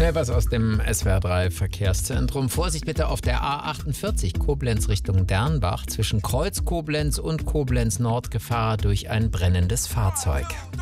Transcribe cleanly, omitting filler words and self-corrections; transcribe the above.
Schnell was aus dem SWR3 Verkehrszentrum. Vorsicht bitte auf der A48 Koblenz Richtung Dernbach zwischen Kreuz Koblenz und Koblenz Nord Gefahr durch ein brennendes Fahrzeug.